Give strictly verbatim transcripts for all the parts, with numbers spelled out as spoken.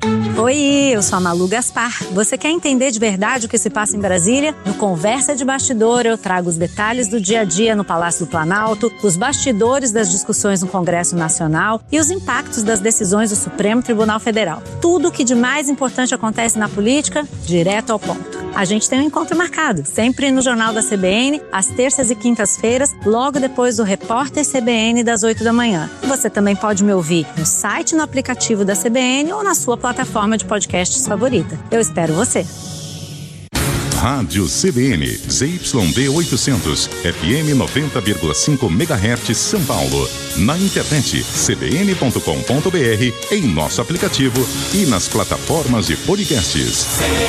Oi, eu sou a Malu Gaspar. Você quer entender de verdade o que se passa em Brasília? No Conversa de Bastidor eu trago os detalhes do dia a dia no Palácio do Planalto, os bastidores das discussões no Congresso Nacional e os impactos das decisões do Supremo Tribunal Federal. Tudo o que de mais importante acontece na política, direto ao ponto. A gente tem um encontro marcado, sempre no Jornal da C B N, às terças e quintas-feiras, logo depois do Repórter C B N das oito da manhã. Você também pode me ouvir no site, no aplicativo da C B N ou na sua plataforma de podcasts favorita. Eu espero você. Rádio C B N, Z Y D oitocentos, F M noventa vírgula cinco megahertz, São Paulo. Na internet, c b n ponto com ponto b r, em nosso aplicativo e nas plataformas de podcasts.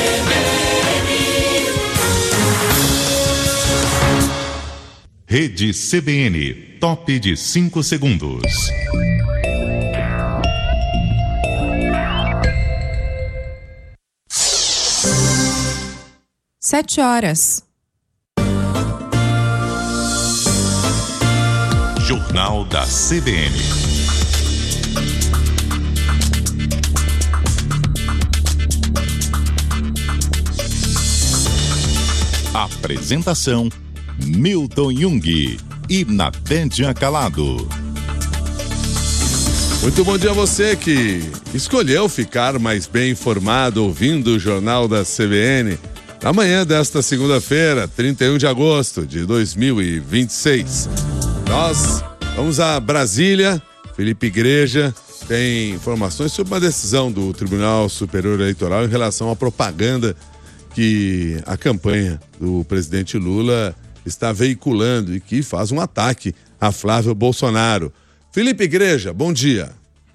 Rede C B N, top de cinco segundos. Sete horas. Jornal da C B N. Apresentação: Milton Jung e Natédia Calado. Muito bom dia a você que escolheu ficar mais bem informado ouvindo o Jornal da C B N. Amanhã desta segunda-feira, trinta e um de agosto de dois mil e vinte e seis. Nós vamos a Brasília. Felipe Igreja tem informações sobre uma decisão do Tribunal Superior Eleitoral em relação à propaganda que a campanha do presidente Lula está veiculando e que faz um ataque a Flávio Bolsonaro. Felipe Igreja, bom dia.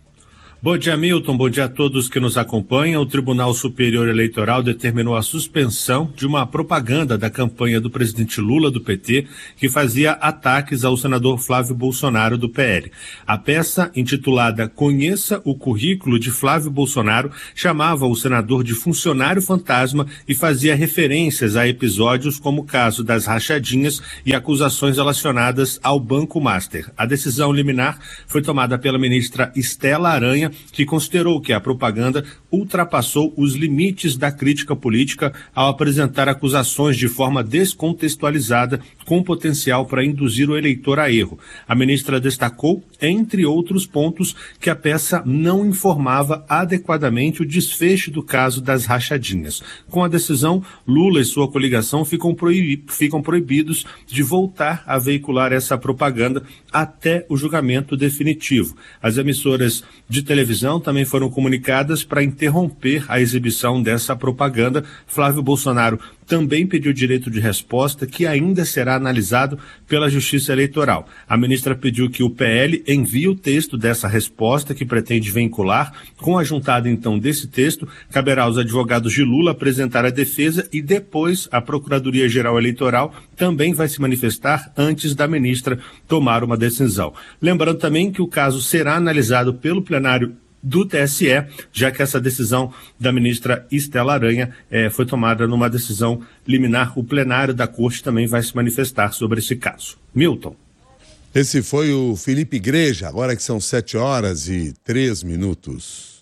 Bom dia, Milton. Bom dia a todos que nos acompanham. O Tribunal Superior Eleitoral determinou a suspensão de uma propaganda da campanha do presidente Lula, do P T, que fazia ataques ao senador Flávio Bolsonaro, do P L. A peça, intitulada Conheça o Currículo de Flávio Bolsonaro, chamava o senador de funcionário fantasma e fazia referências a episódios como o caso das rachadinhas e acusações relacionadas ao Banco Master. A decisão liminar foi tomada pela ministra Estela Aranha, que considerou que a propaganda ultrapassou os limites da crítica política ao apresentar acusações de forma descontextualizada, com potencial para induzir o eleitor a erro. A ministra destacou, entre outros pontos, que a peça não informava adequadamente o desfecho do caso das rachadinhas. Com a decisão, Lula e sua coligação ficam, proib- ficam proibidos de voltar a veicular essa propaganda até o julgamento definitivo. As emissoras de televisão também foram comunicadas para interromper a exibição dessa propaganda. Flávio Bolsonaro também pediu direito de resposta, que ainda será analisado pela Justiça Eleitoral. A ministra pediu que o P L envie o texto dessa resposta que pretende vincular. Com a juntada, então, desse texto, caberá aos advogados de Lula apresentar a defesa e depois a Procuradoria-Geral Eleitoral também vai se manifestar antes da ministra tomar uma decisão. Lembrando também que o caso será analisado pelo plenário do T S E, já que essa decisão da ministra Estela Aranha eh, foi tomada numa decisão liminar. O plenário da Corte também vai se manifestar sobre esse caso. Milton. Esse foi o Felipe Igreja, agora que são sete horas e três minutos.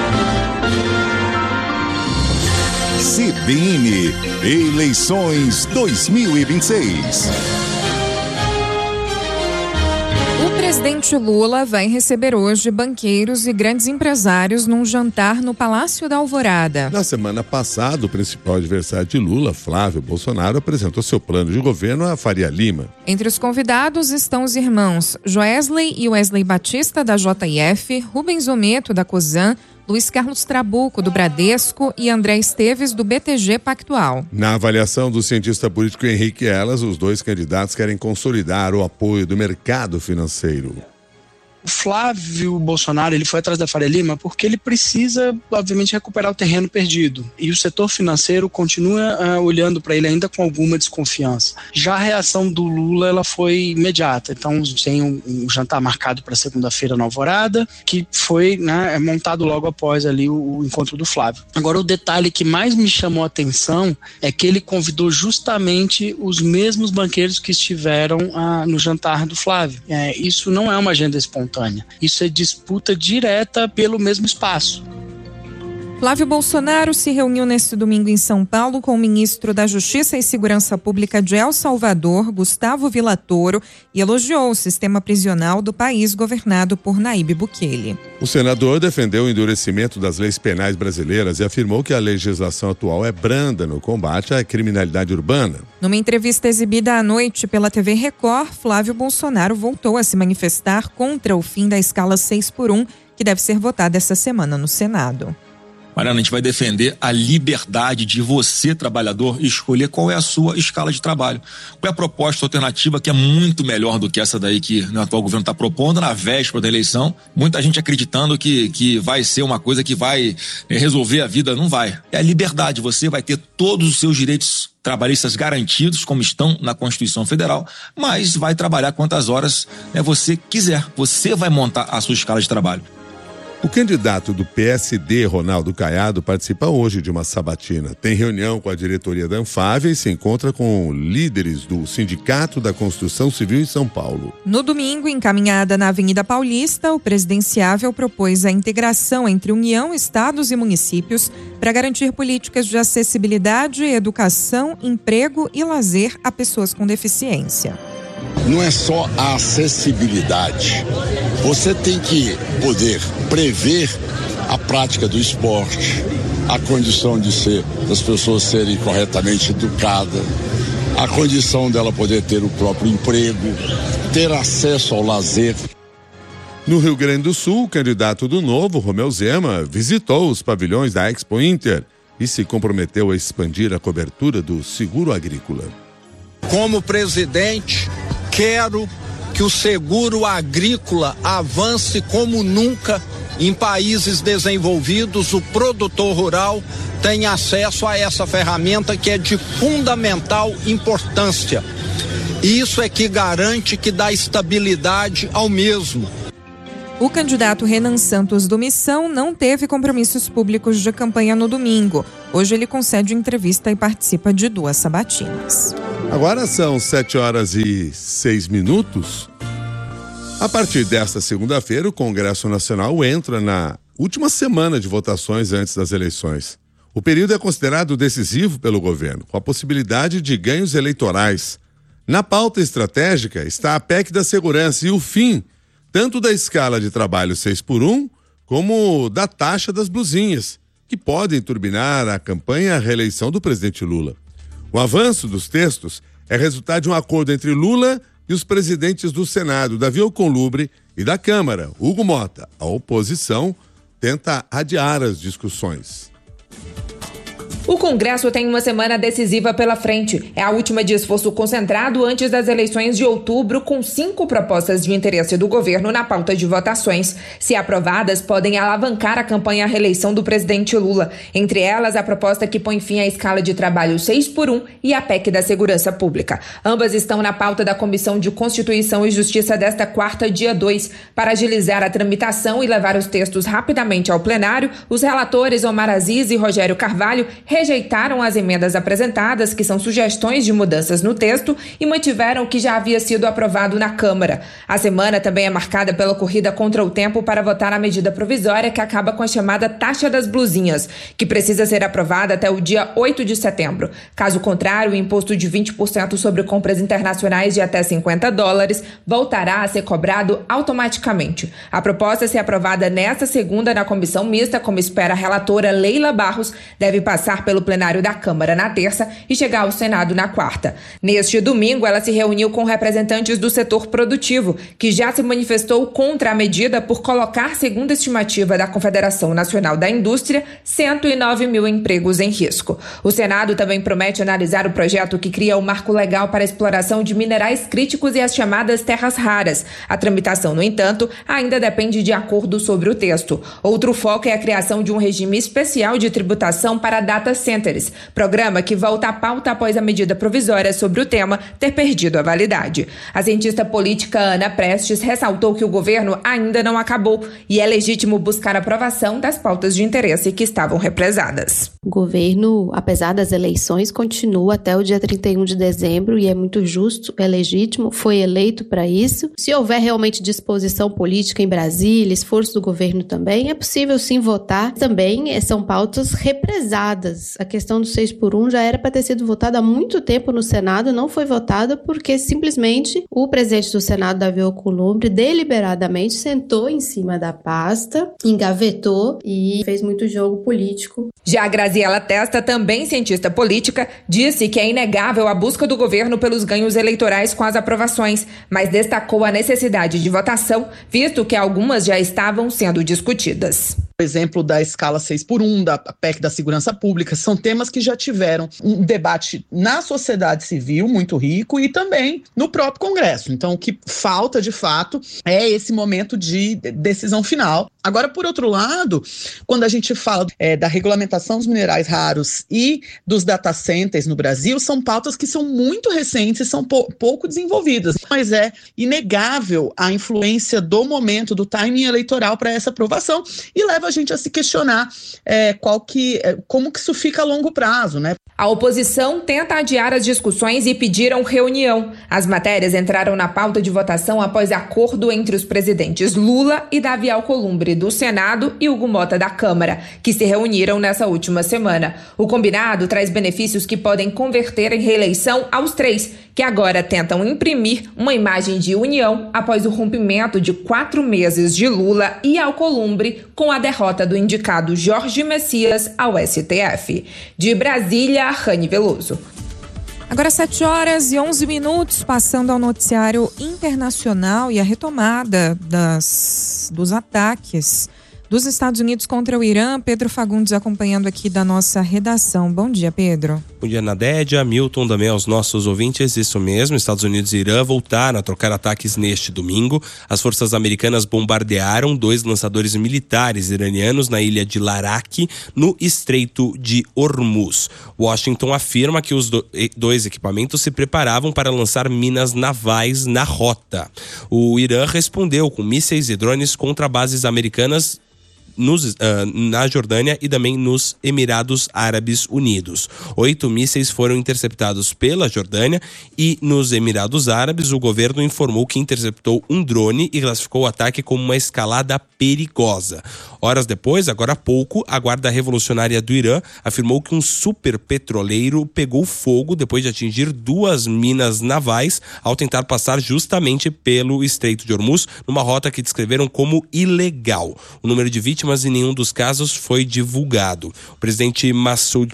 C B N Eleições dois mil e vinte e seis. O presidente Lula vai receber hoje banqueiros e grandes empresários num jantar no Palácio da Alvorada. Na semana passada, o principal adversário de Lula, Flávio Bolsonaro, apresentou seu plano de governo a Faria Lima. Entre os convidados estão os irmãos Joesley e Wesley Batista, da J F, Rubens Ometo, da COSAN, Luiz Carlos Trabuco, do Bradesco, e André Esteves, do B T G Pactual. Na avaliação do cientista político Henrique Elas, os dois candidatos querem consolidar o apoio do mercado financeiro. O Flávio Bolsonaro, ele foi atrás da Faria Lima porque ele precisa, obviamente, recuperar o terreno perdido. E o setor financeiro continua uh, olhando para ele ainda com alguma desconfiança. Já a reação do Lula, ela foi imediata. Então, tem um, um jantar marcado para segunda-feira na Alvorada, que foi, né, montado logo após ali o, o encontro do Flávio. Agora, o detalhe que mais me chamou a atenção é que ele convidou justamente os mesmos banqueiros que estiveram uh, no jantar do Flávio. É, isso não é uma agenda espontânea. Isso é disputa direta pelo mesmo espaço. Flávio Bolsonaro se reuniu neste domingo em São Paulo com o ministro da Justiça e Segurança Pública de El Salvador, Gustavo Villatoro, e elogiou o sistema prisional do país governado por Nayib Bukele. O senador defendeu o endurecimento das leis penais brasileiras e afirmou que a legislação atual é branda no combate à criminalidade urbana. Numa entrevista exibida à noite pela T V Record, Flávio Bolsonaro voltou a se manifestar contra o fim da escala seis por um, que deve ser votada essa semana no Senado. Mariana, a gente vai defender a liberdade de você, trabalhador, escolher qual é a sua escala de trabalho. Qual é a proposta alternativa que é muito melhor do que essa daí que o atual governo está propondo na véspera da eleição. Muita gente acreditando que, que vai ser uma coisa que vai resolver a vida. Não vai. É a liberdade. Você vai ter todos os seus direitos trabalhistas garantidos, como estão na Constituição Federal, mas vai trabalhar quantas horas, né, você quiser. Você vai montar a sua escala de trabalho. O candidato do P S D, Ronaldo Caiado, participa hoje de uma sabatina. Tem reunião com a diretoria da Anfávia e se encontra com líderes do Sindicato da Construção Civil em São Paulo. No domingo, encaminhada na Avenida Paulista, o presidenciável propôs a integração entre União, estados e municípios para garantir políticas de acessibilidade, educação, emprego e lazer a pessoas com deficiência. Não é só a acessibilidade. Você tem que poder prever a prática do esporte, a condição de ser, das pessoas serem corretamente educadas, a condição dela poder ter o próprio emprego, ter acesso ao lazer. No Rio Grande do Sul, o candidato do Novo, Romeu Zema, visitou os pavilhões da Expo Inter e se comprometeu a expandir a cobertura do seguro agrícola. Como presidente, quero que o seguro agrícola avance como nunca em países desenvolvidos. O produtor rural tem acesso a essa ferramenta que é de fundamental importância. Isso é que garante que dá estabilidade ao mesmo. O candidato Renan Santos do Missão não teve compromissos públicos de campanha no domingo. Hoje ele concede entrevista e participa de duas sabatinas. Agora são sete horas e seis minutos. A partir desta segunda-feira, o Congresso Nacional entra na última semana de votações antes das eleições. O período é considerado decisivo pelo governo, com a possibilidade de ganhos eleitorais. Na pauta estratégica está a P E C da segurança e o fim tanto da escala de trabalho seis por um, como da taxa das blusinhas, que podem turbinar a campanha e a reeleição do presidente Lula. O avanço dos textos é resultado de um acordo entre Lula e os presidentes do Senado, Davi Alcolumbre, e da Câmara, Hugo Mota. A oposição tenta adiar as discussões. O Congresso tem uma semana decisiva pela frente. É a última de esforço concentrado antes das eleições de outubro, com cinco propostas de interesse do governo na pauta de votações. Se aprovadas, podem alavancar a campanha à reeleição do presidente Lula. Entre elas, a proposta que põe fim à escala de trabalho seis por um e a P E C da Segurança Pública. Ambas estão na pauta da Comissão de Constituição e Justiça desta quarta, dia dois. Para agilizar a tramitação e levar os textos rapidamente ao plenário, os relatores Omar Aziz e Rogério Carvalho rejeitaram as emendas apresentadas, que são sugestões de mudanças no texto, e mantiveram o que já havia sido aprovado na Câmara. A semana também é marcada pela corrida contra o tempo para votar a medida provisória que acaba com a chamada taxa das blusinhas, que precisa ser aprovada até o dia oito de setembro. Caso contrário, o imposto de vinte por cento sobre compras internacionais de até cinquenta dólares voltará a ser cobrado automaticamente. A proposta, se aprovada nesta segunda na comissão mista, como espera a relatora Leila Barros, deve passar pelo plenário da Câmara na terça e chegar ao Senado na quarta. Neste domingo, ela se reuniu com representantes do setor produtivo, que já se manifestou contra a medida por colocar, segundo a estimativa da Confederação Nacional da Indústria, cento e nove mil empregos em risco. O Senado também promete analisar o projeto que cria o marco legal para a exploração de minerais críticos e as chamadas terras raras. A tramitação, no entanto, ainda depende de acordo sobre o texto. Outro foco é a criação de um regime especial de tributação para datas Data Centers, programa que volta à pauta após a medida provisória sobre o tema ter perdido a validade. A cientista política Ana Prestes ressaltou que o governo ainda não acabou e é legítimo buscar a aprovação das pautas de interesse que estavam represadas. O governo, apesar das eleições, continua até o dia trinta e um de dezembro e é muito justo, é legítimo, foi eleito para isso. Se houver realmente disposição política em Brasília, esforço do governo também, é possível sim votar. Também são pautas represadas. A questão do seis por um já era para ter sido votada há muito tempo no Senado, não foi votada porque simplesmente o presidente do Senado, Davi Alcolumbre, deliberadamente sentou em cima da pasta, engavetou e fez muito jogo político. Já a Graziela Testa, também cientista política, disse que é inegável a busca do governo pelos ganhos eleitorais com as aprovações, mas destacou a necessidade de votação, visto que algumas já estavam sendo discutidas. O exemplo da escala seis por um, da P E C da segurança pública, são temas que já tiveram um debate na sociedade civil muito rico e também no próprio Congresso. Então, o que falta, de fato, é esse momento de decisão final. Agora, por outro lado, quando a gente fala é, da regulamentação dos minerais raros e dos data centers no Brasil, são pautas que são muito recentes, são pou- pouco desenvolvidas. Mas é inegável a influência do momento, do timing eleitoral para essa aprovação e leva a gente a se questionar é, qual que, é, como que isso fica a longo prazo, né? A oposição tenta adiar as discussões e pediram reunião. As matérias entraram na pauta de votação após acordo entre os presidentes Lula e Davi Alcolumbre do Senado e Hugo Mota da Câmara, que se reuniram nessa última semana. O combinado traz benefícios que podem converter em reeleição aos três, que agora tentam imprimir uma imagem de união após o rompimento de quatro meses de Lula e Alcolumbre com a derrota do indicado Jorge Messias ao S T F. De Brasília, Rani Veloso. Agora sete horas e onze minutos, passando ao noticiário internacional e a retomada das, dos ataques dos Estados Unidos contra o Irã. Pedro Fagundes acompanhando aqui da nossa redação. Bom dia, Pedro. Bom dia, Nadédia, Milton, também aos nossos ouvintes. Isso mesmo, Estados Unidos e Irã voltaram a trocar ataques neste domingo. As forças americanas bombardearam dois lançadores militares iranianos na ilha de Larak, no Estreito de Hormuz. Washington afirma que os do, dois equipamentos se preparavam para lançar minas navais na rota. O Irã respondeu com mísseis e drones contra bases americanas Nos, uh, na Jordânia e também nos Emirados Árabes Unidos. Oito mísseis foram interceptados pela Jordânia e nos Emirados Árabes o governo informou que interceptou um drone e classificou o ataque como uma escalada perigosa. Horas depois, agora há pouco, a Guarda Revolucionária do Irã afirmou que um super petroleiro pegou fogo depois de atingir duas minas navais ao tentar passar justamente pelo Estreito de Hormuz, numa rota que descreveram como ilegal. O número de vítimas em nenhum dos casos foi divulgado. O presidente Massoud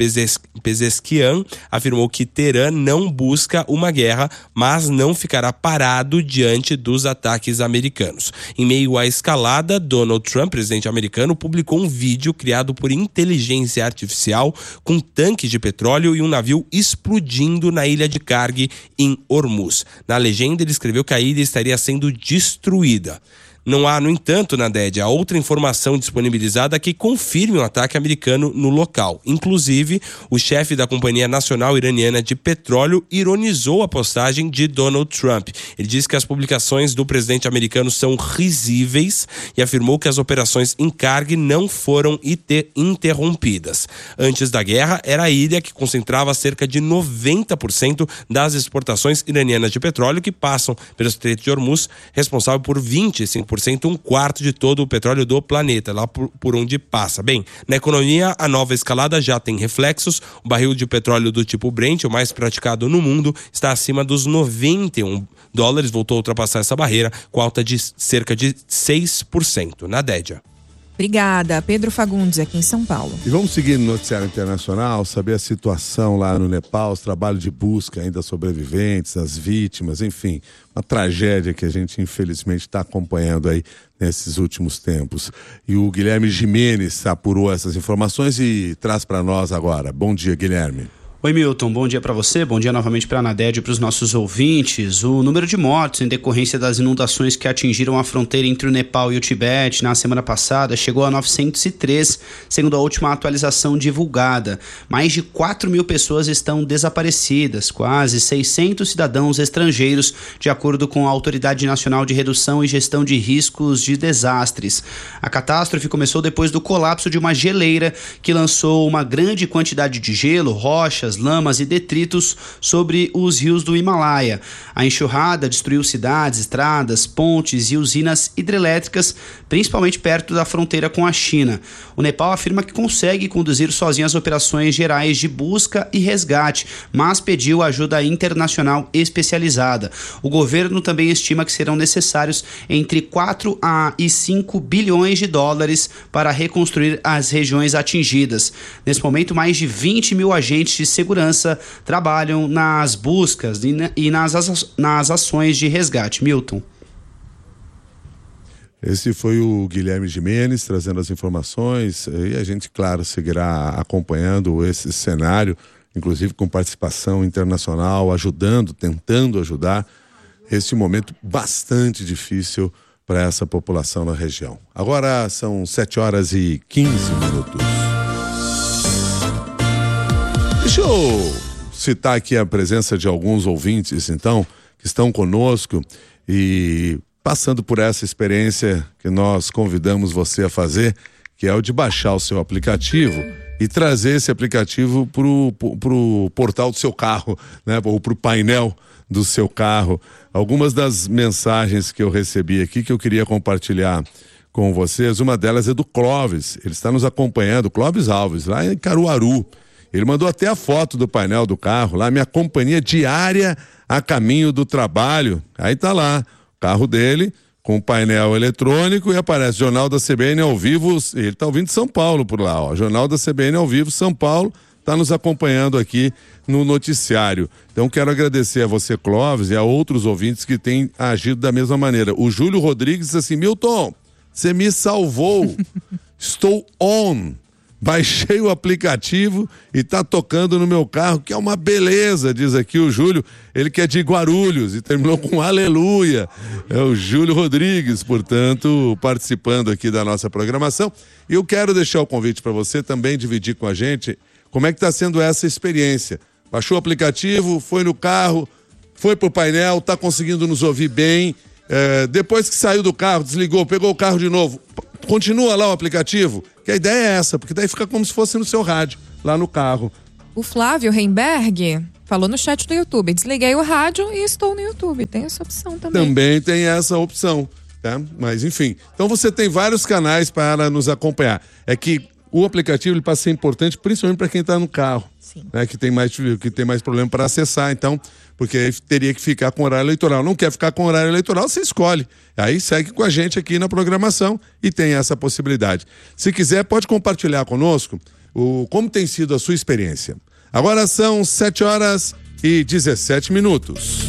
Pezeshkian afirmou que Teherã não busca uma guerra, mas não ficará parado diante dos ataques americanos. Em meio à escalada, Donald Trump, presidente americano, publicou um vídeo criado por inteligência artificial com tanques de petróleo e um navio explodindo na ilha de Karg, em Hormuz. Na legenda, ele escreveu que a ilha estaria sendo destruída. Não há, no entanto, Nadédia, outra informação disponibilizada que confirme o ataque americano no local. Inclusive, o chefe da Companhia Nacional Iraniana de Petróleo ironizou a postagem de Donald Trump. Ele disse que as publicações do presidente americano são risíveis e afirmou que as operações em Karg não foram interrompidas. Antes da guerra, era a ilha que concentrava cerca de noventa por cento das exportações iranianas de petróleo que passam pelo Estreito de Hormuz, responsável por vinte e cinco por cento, um quarto de todo o petróleo do planeta, lá por, por onde passa. Bem, na economia, a nova escalada já tem reflexos. O barril de petróleo do tipo Brent, o mais praticado no mundo, está acima dos noventa e um dólares, voltou a ultrapassar essa barreira, com alta de cerca de seis por cento. Nadédia. Obrigada. Pedro Fagundes, aqui em São Paulo. E vamos seguir no noticiário internacional, saber a situação lá no Nepal, os trabalhos de busca ainda sobreviventes, as vítimas, enfim, uma tragédia que a gente infelizmente está acompanhando aí nesses últimos tempos. E o Guilherme Gimenez apurou essas informações e traz para nós agora. Bom dia, Guilherme. Oi, Milton, bom dia para você, bom dia novamente para a Anaded e para os nossos ouvintes. O número de mortos em decorrência das inundações que atingiram a fronteira entre o Nepal e o Tibete na semana passada chegou a novecentos e três, segundo a última atualização divulgada. Mais de quatro mil pessoas estão desaparecidas, quase seiscentos cidadãos estrangeiros, de acordo com a Autoridade Nacional de Redução e Gestão de Riscos de Desastres. A catástrofe começou depois do colapso de uma geleira que lançou uma grande quantidade de gelo, rochas, lamas e detritos sobre os rios do Himalaia. A enxurrada destruiu cidades, estradas, pontes e usinas hidrelétricas, principalmente perto da fronteira com a China. O Nepal afirma que consegue conduzir sozinho as operações gerais de busca e resgate, mas pediu ajuda internacional especializada. O governo também estima que serão necessários entre quatro e cinco bilhões de dólares para reconstruir as regiões atingidas. Nesse momento, mais de vinte mil agentes de segurança trabalham nas buscas e nas, nas ações de resgate. Milton. Esse foi o Guilherme Gimenez trazendo as informações e a gente, claro, seguirá acompanhando esse cenário, inclusive com participação internacional, ajudando, tentando ajudar esse momento bastante difícil para essa população na região. Agora são sete horas e quinze minutos. Deixa eu citar aqui a presença de alguns ouvintes, então, que estão conosco e passando por essa experiência que nós convidamos você a fazer, que é o de baixar o seu aplicativo e trazer esse aplicativo pro, pro, pro portal do seu carro, né? Ou pro painel do seu carro. Algumas das mensagens que eu recebi aqui que eu queria compartilhar com vocês, uma delas é do Clóvis, ele está nos acompanhando, Clóvis Alves, lá em Caruaru. Ele mandou até a foto do painel do carro, lá, minha companhia diária a caminho do trabalho. Aí tá lá, o carro dele com o painel eletrônico e aparece Jornal da C B N ao vivo, ele tá ouvindo São Paulo por lá, ó, Jornal da C B N ao vivo, São Paulo, tá nos acompanhando aqui no noticiário. Então quero agradecer a você, Clóvis, e a outros ouvintes que têm agido da mesma maneira. O Júlio Rodrigues disse assim, Milton, você me salvou, estou on. Baixei o aplicativo e tá tocando no meu carro, que é uma beleza, diz aqui o Júlio, ele que é de Guarulhos e terminou com aleluia. É o Júlio Rodrigues, portanto, participando aqui da nossa programação. E eu quero deixar o convite para você também dividir com a gente como é que está sendo essa experiência. Baixou o aplicativo, foi no carro, foi pro painel, tá conseguindo nos ouvir bem. É, depois que saiu do carro, desligou, pegou o carro de novo, continua lá o aplicativo, que a ideia é essa, porque daí fica como se fosse no seu rádio, lá no carro. O Flávio Reimberg falou no chat do YouTube, desliguei o rádio e estou no YouTube, tem essa opção também. Também tem essa opção, tá? Mas enfim, então você tem vários canais para nos acompanhar. É que o aplicativo ele passa a ser importante, principalmente para quem está no carro, né? Que tem mais, que tem mais problema para acessar, então, porque aí teria que ficar com horário eleitoral. Não quer ficar com horário eleitoral, você escolhe. Aí segue com a gente aqui na programação e tem essa possibilidade. Se quiser, pode compartilhar conosco o, como tem sido a sua experiência. Agora são sete horas e dezessete minutos.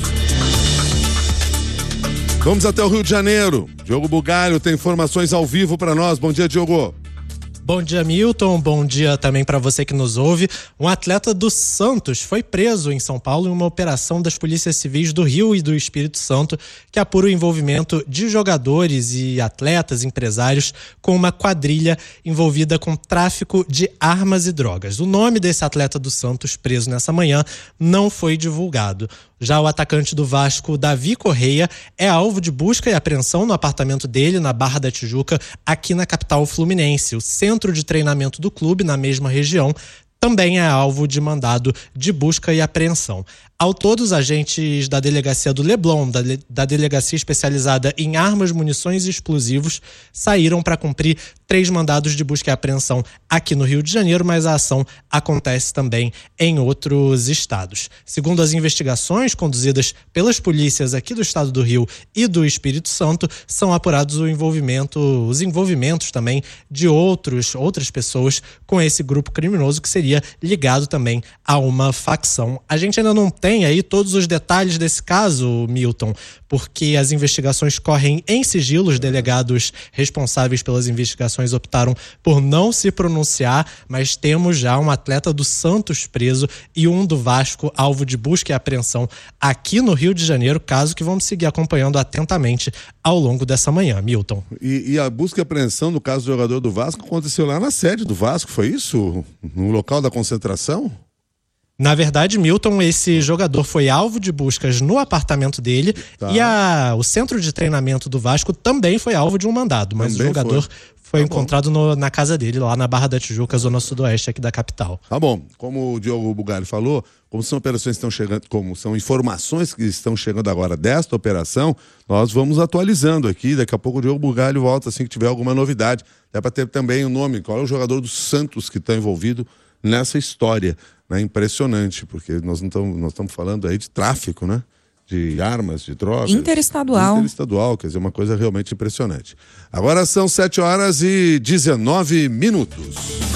Vamos até o Rio de Janeiro. Diogo Bugalho tem informações ao vivo para nós. Bom dia, Diogo. Bom dia, Milton. Bom dia também para você que nos ouve. Um atleta do Santos foi preso em São Paulo em uma operação das polícias civis do Rio e do Espírito Santo que apura o envolvimento de jogadores e atletas, empresários com uma quadrilha envolvida com tráfico de armas e drogas. O nome desse atleta do Santos preso nessa manhã não foi divulgado. Já o atacante do Vasco, Davi Correia, é alvo de busca e apreensão no apartamento dele, na Barra da Tijuca, aqui na capital fluminense. O centro de treinamento do clube, na mesma região, também é alvo de mandado de busca e apreensão. Ao todo, os agentes da delegacia do Leblon, da, da delegacia especializada em armas, munições e explosivos, saíram para cumprir três mandados de busca e apreensão aqui no Rio de Janeiro, mas a ação acontece também em outros estados. Segundo as investigações conduzidas pelas polícias aqui do estado do Rio e do Espírito Santo, são apurados o envolvimento, os envolvimentos também de outros, outras pessoas com esse grupo criminoso que seria ligado também a uma facção. A gente ainda não tem tem aí todos os detalhes desse caso, Milton, porque as investigações correm em sigilo, os delegados responsáveis pelas investigações optaram por não se pronunciar, mas temos já um atleta do Santos preso e um do Vasco alvo de busca e apreensão aqui no Rio de Janeiro, caso que vamos seguir acompanhando atentamente ao longo dessa manhã, Milton. E, e a busca e apreensão no caso do jogador do Vasco aconteceu lá na sede do Vasco, foi isso? No local da concentração? Na verdade, Milton, esse jogador foi alvo de buscas no apartamento dele, tá. E a, o centro de treinamento do Vasco também foi alvo de um mandado, mas também o jogador foi, foi tá encontrado no, na casa dele, lá na Barra da Tijuca, zona sudoeste aqui da capital. Tá bom, como o Diogo Bugalho falou, como são operações que estão chegando, como são informações que estão chegando agora desta operação, nós vamos atualizando aqui, daqui a pouco o Diogo Bugalho volta assim que tiver alguma novidade, é para ter também o nome, qual é o jogador do Santos que está envolvido nessa história. É impressionante, porque nós não estamos nós estamos falando aí de tráfico, né? De armas, de drogas. Interestadual. Interestadual, quer dizer, uma coisa realmente impressionante. Agora são sete horas e dezenove minutos.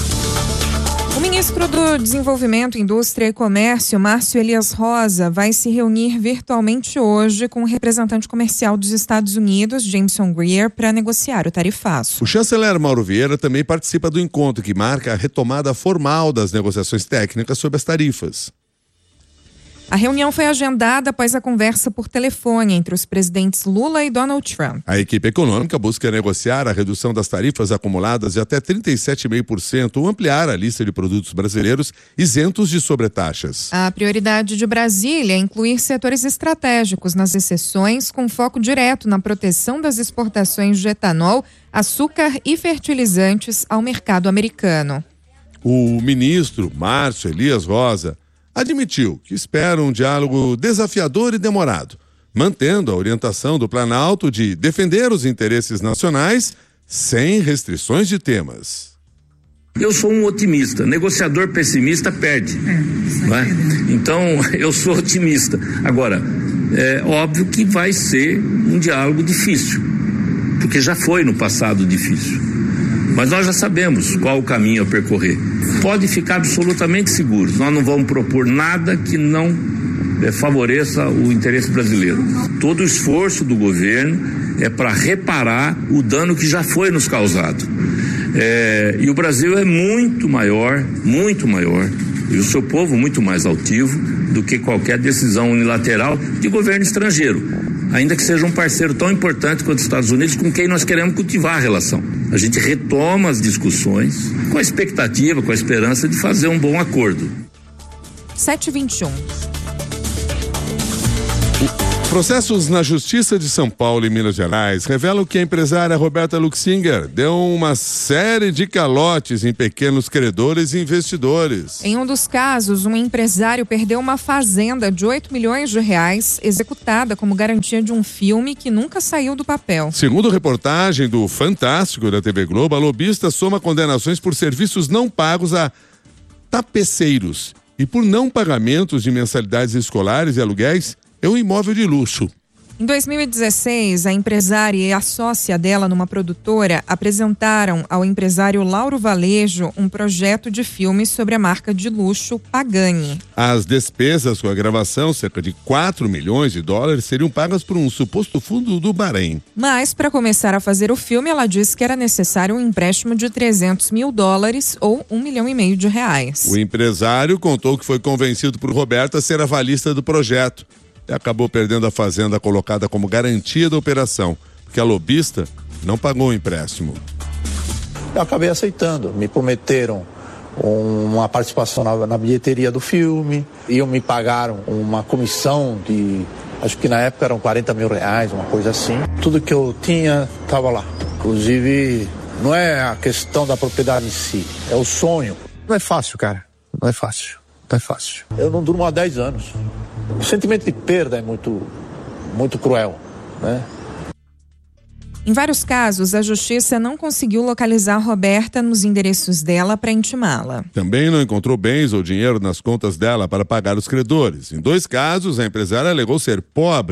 O ministro do Desenvolvimento, Indústria e Comércio, Márcio Elias Rosa, vai se reunir virtualmente hoje com o representante comercial dos Estados Unidos, Jameson Greer, para negociar o tarifaço. O chanceler Mauro Vieira também participa do encontro que marca a retomada formal das negociações técnicas sobre as tarifas. A reunião foi agendada após a conversa por telefone entre os presidentes Lula e Donald Trump. A equipe econômica busca negociar a redução das tarifas acumuladas de até trinta e sete vírgula cinco por cento ou ampliar a lista de produtos brasileiros isentos de sobretaxas. A prioridade de Brasília é incluir setores estratégicos nas exceções, com foco direto na proteção das exportações de etanol, açúcar e fertilizantes ao mercado americano. O ministro Márcio Elias Rosa admitiu que espera um diálogo desafiador e demorado, mantendo a orientação do Planalto de defender os interesses nacionais sem restrições de temas. Eu sou um otimista, negociador pessimista perde, é, não é? Então eu sou otimista. Agora, é óbvio que vai ser um diálogo difícil, porque já foi no passado difícil. Mas nós já sabemos qual o caminho a percorrer. Pode ficar absolutamente seguro. Nós não vamos propor nada que não é, favoreça o interesse brasileiro. Todo o esforço do governo é para reparar o dano que já foi nos causado. É, e o Brasil é muito maior, muito maior, e o seu povo muito mais altivo do que qualquer decisão unilateral de governo estrangeiro, ainda que seja um parceiro tão importante quanto os Estados Unidos, com quem nós queremos cultivar a relação. A gente retoma as discussões com a expectativa, com a esperança de fazer um bom acordo. sete e vinte e um. Processos na Justiça de São Paulo e Minas Gerais revelam que a empresária Roberta Luxinger deu uma série de calotes em pequenos credores e investidores. Em um dos casos, um empresário perdeu uma fazenda de oito milhões de reais, executada como garantia de um filme que nunca saiu do papel. Segundo reportagem do Fantástico da T V Globo, a lobista soma condenações por serviços não pagos a tapeceiros e por não pagamentos de mensalidades escolares e aluguéis é um imóvel de luxo. Em dois mil e dezesseis, a empresária e a sócia dela numa produtora apresentaram ao empresário Lauro Valejo um projeto de filme sobre a marca de luxo Pagani. As despesas com a gravação, cerca de quatro milhões de dólares, seriam pagas por um suposto fundo do Bahrein. Mas, para começar a fazer o filme, ela disse que era necessário um empréstimo de trezentos mil dólares ou um milhão e meio de reais. O empresário contou que foi convencido por Roberta a ser avalista do projeto. E acabou perdendo a fazenda colocada como garantia da operação, porque a lobista não pagou o empréstimo. Eu acabei aceitando. Me prometeram uma participação na, na bilheteria do filme, e me pagaram uma comissão de, acho que na época eram quarenta mil reais, uma coisa assim. Tudo que eu tinha estava lá. Inclusive, não é a questão da propriedade em si, é o sonho. Não é fácil, cara. Não é fácil. Não é fácil. Eu não durmo há dez anos. O sentimento de perda é muito, muito cruel, né? Em vários casos, a justiça não conseguiu localizar Roberta nos endereços dela para intimá-la. Também não encontrou bens ou dinheiro nas contas dela para pagar os credores. Em dois casos, a empresária alegou ser pobre,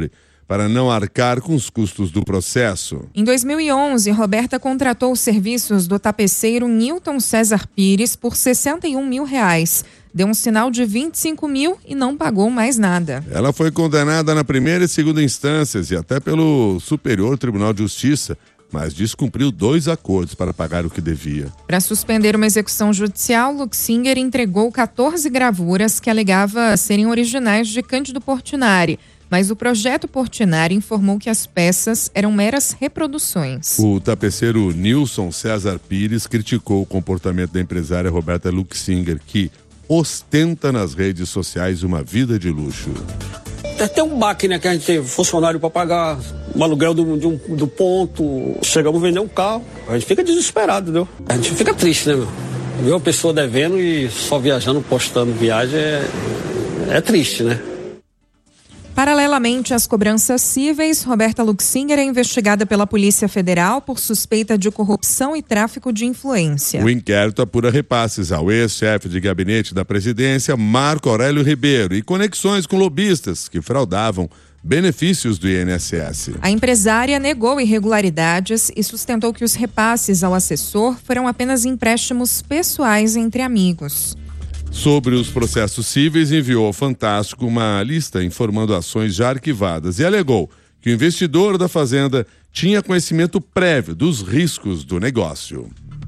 para não arcar com os custos do processo. Em dois mil e onze, Roberta contratou os serviços do tapeceiro Newton César Pires por sessenta e um mil reais. Deu um sinal de vinte e cinco mil e não pagou mais nada. Ela foi condenada na primeira e segunda instâncias e até pelo Superior Tribunal de Justiça, mas descumpriu dois acordos para pagar o que devia. Para suspender uma execução judicial, Luxinger entregou quatorze gravuras que alegava serem originais de Cândido Portinari, mas o projeto Portinari informou que as peças eram meras reproduções. O tapeceiro Nilson César Pires criticou o comportamento da empresária Roberta Luxinger, que ostenta nas redes sociais uma vida de luxo. Até um baque, né, que a gente tem funcionário para pagar o aluguel do, do, do ponto, chegamos a vender um carro, a gente fica desesperado, entendeu? A gente fica triste, né, meu? Ver uma pessoa devendo e só viajando, postando viagem é, é triste, né? Paralelamente às cobranças cíveis, Roberta Luxinger é investigada pela Polícia Federal por suspeita de corrupção e tráfico de influência. O inquérito apura repasses ao ex-chefe de gabinete da presidência, Marco Aurélio Ribeiro, e conexões com lobistas que fraudavam benefícios do I N S S. A empresária negou irregularidades e sustentou que os repasses ao assessor foram apenas empréstimos pessoais entre amigos. Sobre os processos cíveis, enviou ao Fantástico uma lista informando ações já arquivadas e alegou que o investidor da fazenda tinha conhecimento prévio dos riscos do negócio.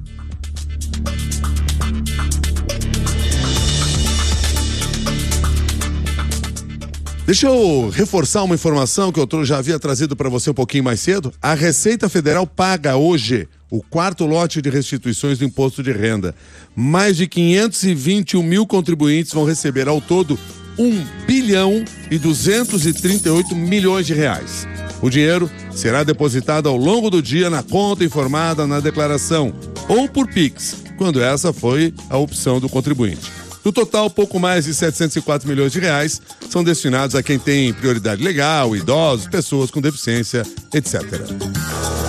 Deixa eu reforçar uma informação que eu já havia trazido para você um pouquinho mais cedo. A Receita Federal paga hoje o quarto lote de restituições do imposto de renda. Mais de quinhentos e vinte e um mil contribuintes vão receber ao todo um bilhão e duzentos e trinta e oito milhões de reais. O dinheiro será depositado ao longo do dia na conta informada na declaração ou por Pix, quando essa foi a opção do contribuinte. No total, pouco mais de setecentos e quatro milhões de reais são destinados a quem tem prioridade legal, idosos, pessoas com deficiência, etcétera.